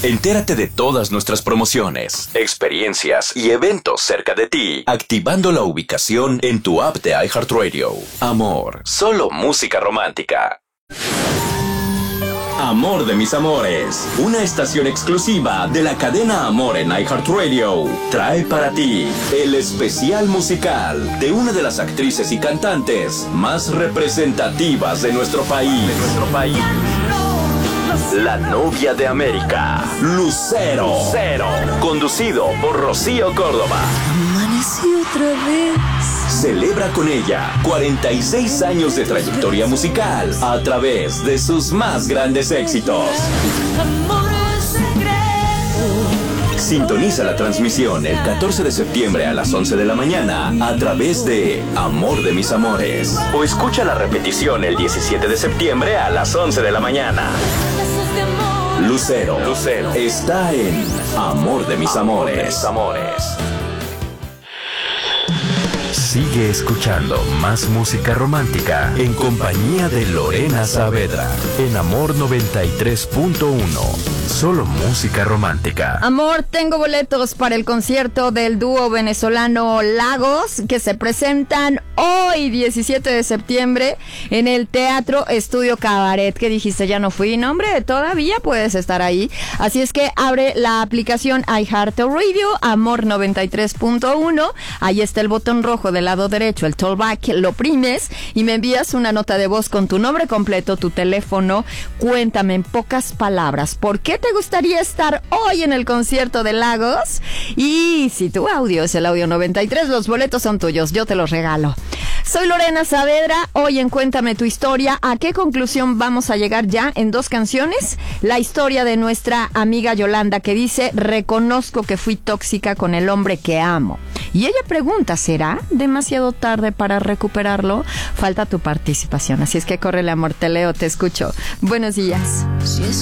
Entérate de todas nuestras promociones, experiencias y eventos cerca de ti, activando la ubicación en tu app de iHeartRadio. Amor, solo música romántica. Amor de mis amores, una estación exclusiva de la cadena Amor en iHeartRadio, trae para ti el especial musical de una de las actrices y cantantes más representativas de nuestro país. La novia de América, Lucero. Conducido por Rocío Córdoba. Amanecí otra vez. Celebra con ella 46 años de trayectoria musical a través de sus más grandes éxitos. Sintoniza la transmisión el 14 de septiembre a las 11 de la mañana a través de Amor de mis amores. O escucha la repetición el 17 de septiembre a las 11 de la mañana. Lucero está en Amor de mis amores. Sigue escuchando más música romántica en compañía de Lorena Saavedra en Amor 93.1. Solo música romántica. Amor, tengo boletos para el concierto del dúo venezolano Lagos que se presentan hoy 17 de septiembre en el Teatro Estudio Cabaret. ¿Qué dijiste? Ya no fui. No, hombre, todavía puedes estar ahí. Así es que abre la aplicación iHeartRadio, Amor 93.1. Ahí está el botón rojo del lado derecho, el Talkback, lo oprimes y me envías una nota de voz con tu nombre completo, tu teléfono. Cuéntame en pocas palabras, ¿por qué te gustaría estar hoy en el concierto de Lagos? Y si tu audio es el audio 93, los boletos son tuyos, yo te los regalo. Soy Lorena Saavedra, hoy en Cuéntame tu historia. ¿A qué conclusión vamos a llegar ya en 2 canciones? La historia de nuestra amiga Yolanda, que dice: reconozco que fui tóxica con el hombre que amo. Y ella pregunta, ¿será demasiado tarde para recuperarlo? Falta tu participación, así es que córrele, amor, te leo, te escucho. Buenos días. Si es